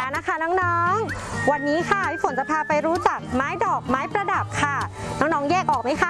แล้วนะคะน้องๆวันนี้ค่ะพี่ฝนจะพาไปรู้จักไม้ดอกไม้ประดับค่ะน้องๆแยกออกไหมคะ